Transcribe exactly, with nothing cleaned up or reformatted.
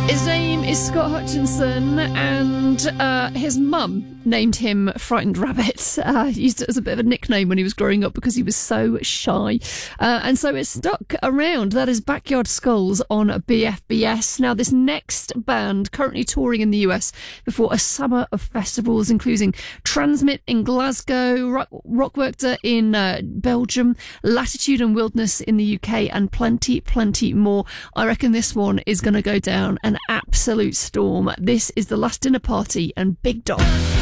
His name is Scott Hutchinson, and uh, his mum named him Frightened Rabbit. Uh, used it as a bit of a nickname when he was growing up because he was so shy. Uh, and so it stuck around. That is Backyard Skulls on B F B S. Now, this next band, currently touring in the U S before a summer of festivals, including Transmit in Glasgow, Rock- Rockwerchter in uh, Belgium, Latitude and Wilderness in the U K, and plenty, plenty more. I reckon this one is going to go down an absolute storm. This is The Last Dinner Party and Big Dog.